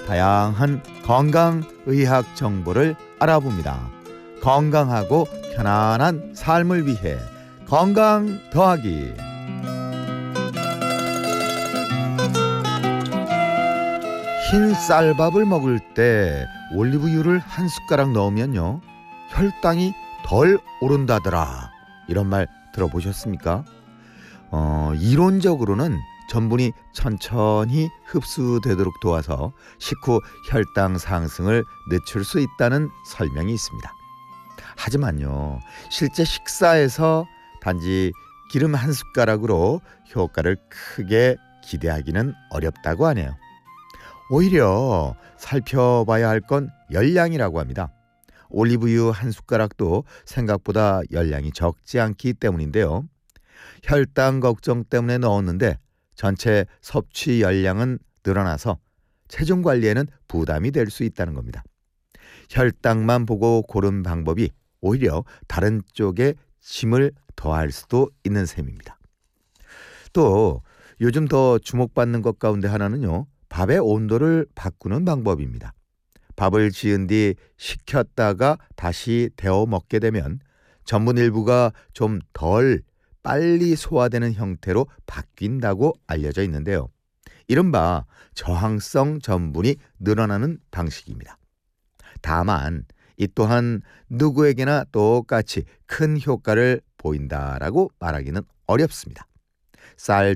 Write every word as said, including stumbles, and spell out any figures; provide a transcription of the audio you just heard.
다양한 건강의학 정보를 알아봅니다. 건강하고 편안한 삶을 위해 건강 더하기. 흰 쌀밥을 먹을 때 올리브유를 한 숟가락 넣으면요, 혈당이 덜 오른다더라. 이런 말 들어보셨습니까? 어, 이론적으로는 전분이 천천히 흡수되도록 도와서 식후 혈당 상승을 늦출 수 있다는 설명이 있습니다. 하지만요, 실제 식사에서 단지 기름 한 숟가락으로 효과를 크게 기대하기는 어렵다고 하네요. 오히려 살펴봐야 할 건 열량이라고 합니다. 올리브유 한 숟가락도 생각보다 열량이 적지 않기 때문인데요. 혈당 걱정 때문에 넣었는데 전체 섭취 열량은 늘어나서 체중 관리에는 부담이 될 수 있다는 겁니다. 혈당만 보고 고른 방법이 오히려 다른 쪽에 짐을 더할 수도 있는 셈입니다. 또 요즘 더 주목받는 것 가운데 하나는요, 밥의 온도를 바꾸는 방법입니다. 밥을 지은 뒤 식혔다가 다시 데워 먹게 되면 전분 일부가 좀 덜 빨리 소화되는 형태로 바뀐다고 알려져 있는데요. 이른바 저항성 전분이 늘어나는 방식입니다. 다만 이 또한 누구에게나 똑같이 큰 효과를 보인다라고 말하기는 어렵습니다. 쌀